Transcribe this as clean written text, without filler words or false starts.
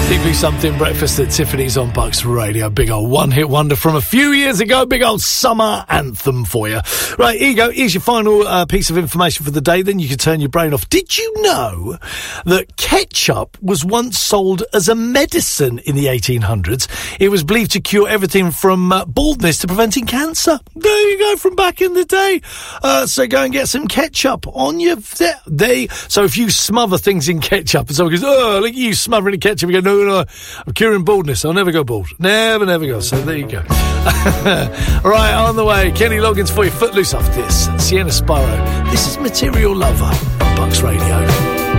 Deeply Something Breakfast at Tiffany's on Bucks Radio. Big old one-hit wonder from a few years ago. Big old summer anthem for you. Right, here you go. Here's your final piece of information for the day. Then you can turn your brain off. Did you know that ketchup was once sold as a medicine in the 1800s? It was believed to cure everything from baldness to preventing cancer. There you go, from back in the day. So go and get some ketchup on your... So if you smother things in ketchup and someone goes, oh, look at you smothering in ketchup, you go, no, I'm curing baldness. I'll never go bald. Never go. So there you go. All right, on the way. Kenny Loggins for you. Footloose after this. Sienna Sparrow. This is Material Lover on Bucks Radio.